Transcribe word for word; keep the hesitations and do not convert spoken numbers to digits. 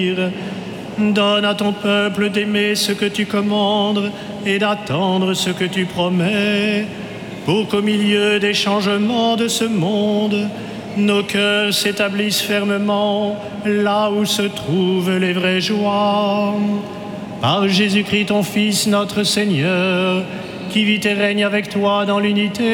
Donne à ton peuple d'aimer ce que tu commandes et d'attendre ce que tu promets, pour qu'au milieu des changements de ce monde, nos cœurs s'établissent fermement là où se trouvent les vraies joies. Par Jésus-Christ, ton Fils, notre Seigneur, qui vit et règne avec toi dans l'unité